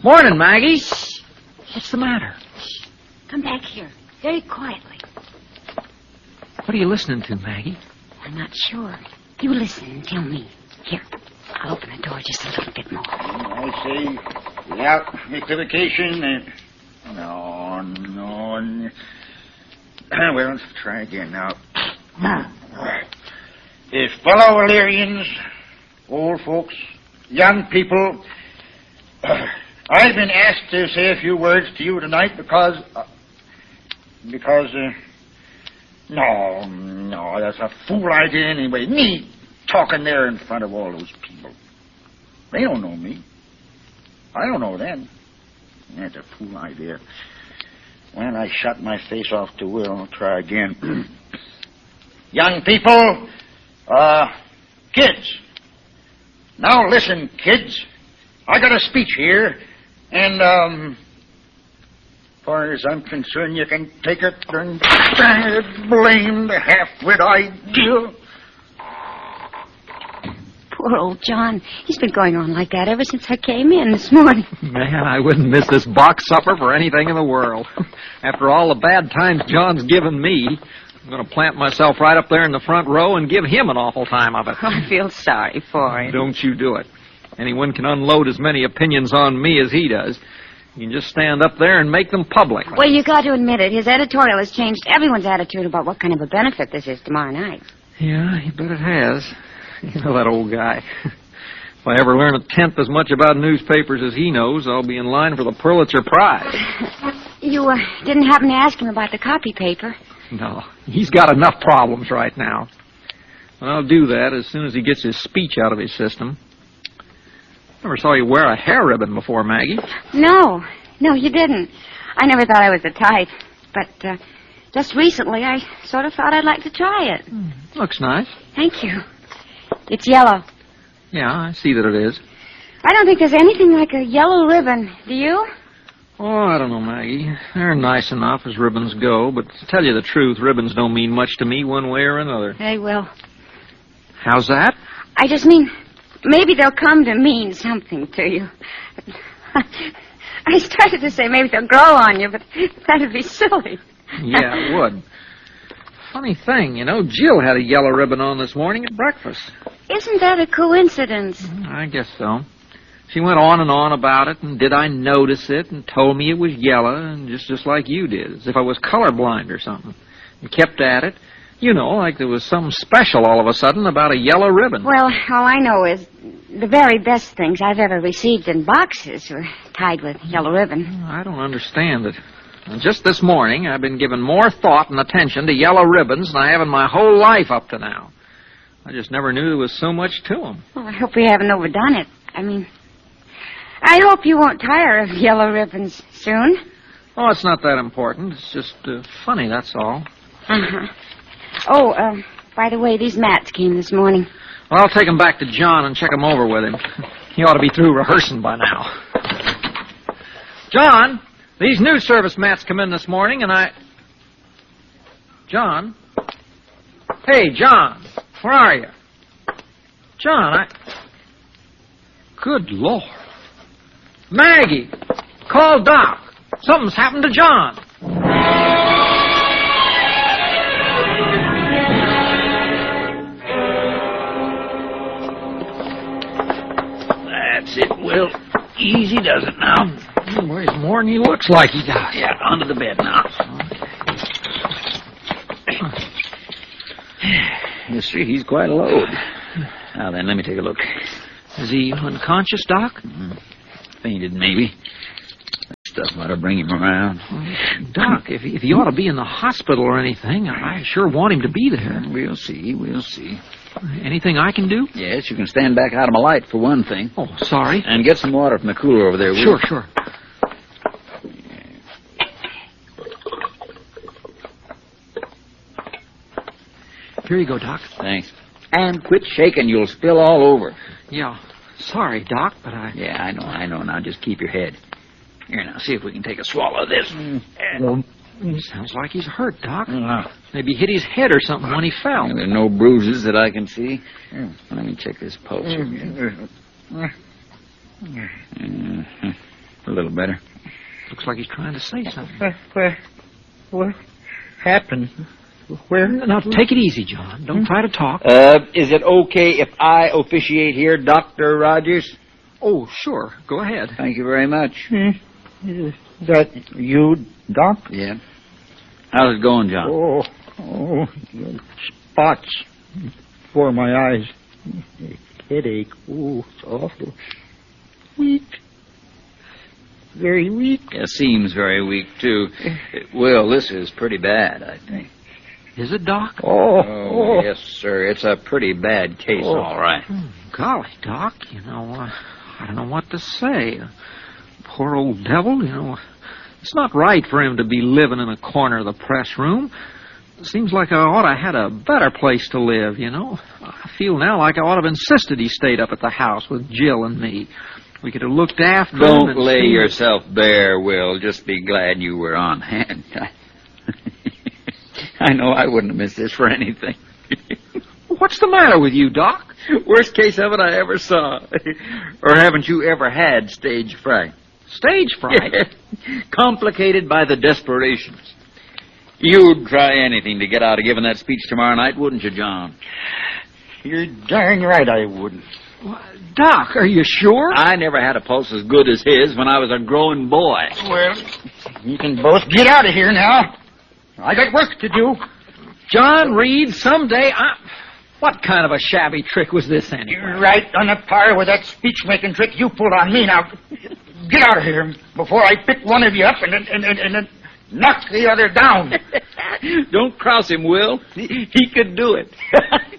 Morning, Maggie. Shh. What's the matter? Shh. Come back here, very quietly. What are you listening to, Maggie? I'm not sure. You listen and tell me. Here, I'll open the door just a little bit more. I say, without equivocation, no. Well, let's try again now. If fellow Illyrians, old folks, young people, I've been asked to say a few words to you tonight because, no, that's a fool idea anyway. Me talking there in front of all those people. They don't know me. I don't know them. That's a fool idea. Well, I shut my face off to Will. I'll try again. Young people, kids. Now listen, kids. I got a speech here, and, as far as I'm concerned, you can take it and blame the half-wit idea. Poor old John. He's been going on like that ever since I came in this morning. Man, I wouldn't miss this box supper for anything in the world. After all the bad times John's given me, I'm going to plant myself right up there in the front row and give him an awful time of it. I feel sorry for him. Don't you do it. Anyone can unload as many opinions on me as he does. You can just stand up there and make them public. Well, you got to admit it. His editorial has changed everyone's attitude about what kind of a benefit this is tomorrow night. Yeah, you bet it has. You know that old guy. If I ever learn a tenth as much about newspapers as he knows, I'll be in line for the Pulitzer Prize. You didn't happen to ask him about the copy paper? No, he's got enough problems right now. And I'll do that as soon as he gets his speech out of his system. Never saw you wear a hair ribbon before, Maggie. No, you didn't. I never thought I was the type. But just recently, I sort of thought I'd like to try it. Looks nice. Thank you. It's yellow. Yeah, I see that it is. I don't think there's anything like a yellow ribbon. Do you? Oh, I don't know, Maggie. They're nice enough as ribbons go, but to tell you the truth, ribbons don't mean much to me one way or another. They will. How's that? I just mean, maybe they'll come to mean something to you. I started to say maybe they'll grow on you, but that'd be silly. Yeah, it would. Funny thing, you know, Jill had a yellow ribbon on this morning at breakfast. Isn't that a coincidence? I guess so. She went on and on about it, and did I notice it, and told me it was yellow, and just like you did, as if I was colorblind or something. And kept at it. You know, like there was something special all of a sudden about a yellow ribbon. Well, all I know is the very best things I've ever received in boxes were tied with yellow ribbon. I don't understand it. And just this morning, I've been giving more thought and attention to yellow ribbons than I have in my whole life up to now. I just never knew there was so much to them. Well, I hope we haven't overdone it. I hope you won't tire of yellow ribbons soon. Oh, it's not that important. It's just funny, that's all. Uh-huh. Oh, by the way, these mats came this morning. Well, I'll take them back to John and check them over with him. He ought to be through rehearsing by now. John, these news service mats come in this morning, and John? Hey, John, where are you? John, Good Lord. Maggie, call Doc. Something's happened to John. That's it, Will. Easy does it now. He weighs more than he looks like he does. Yeah, onto the bed now. You see, he's quite a load. Now then, let me take a look. Is he unconscious, Doc? Fainted, maybe. That stuff might have bring him around. Doc, if he ought to be in the hospital or anything, I sure want him to be there. We'll see. Anything I can do? Yes, you can stand back out of my light, for one thing. Oh, sorry. And get some water from the cooler over there, will you? Sure. Here you go, Doc. Thanks. And quit shaking. You'll spill all over. Yeah. Sorry, Doc, but Yeah, I know. Now just keep your head. Here, now, see if we can take a swallow of this. Sounds like he's hurt, Doc. Maybe hit his head or something when he fell. There are no bruises that I can see. Let me check this pulse. A little better. Looks like he's trying to say something. What happened? Where? Now, take it easy, John. Don't try to talk. Is it okay if I officiate here, Dr. Rogers? Oh, sure. Go ahead. Thank you very much. Is that you, Doc? Yeah. How's it going, John? Oh, spots for my eyes. Headache. Oh, it's awful. Weak. Very weak. Yeah, seems very weak, too. Will, this is pretty bad, I think. Is it, Doc? Oh. Yes, sir. It's a pretty bad case, all right. Golly, Doc, I don't know what to say. Poor old devil, It's not right for him to be living in a corner of the press room. Seems like I ought to had a better place to live, I feel now like I ought to have insisted he stayed up at the house with Jill and me. We could have looked after him. Don't lay yourself bare, Will. Just be glad you were on hand. I know I wouldn't have missed this for anything. What's the matter with you, Doc? Worst case of it I ever saw. Or haven't you ever had stage fright? Stage fright? Complicated by the desperations. You'd try anything to get out of giving that speech tomorrow night, wouldn't you, John? You're darn right I wouldn't. Doc, are you sure? I never had a pulse as good as his when I was a growing boy. Well, you can both get out of here now. I got work to do. John Reed, someday What kind of a shabby trick was this anyway? You're right on a par with that speech-making trick you pulled on me. Now, get out of here before I pick one of you up and then knock the other down. Don't cross him, Will. He could do it.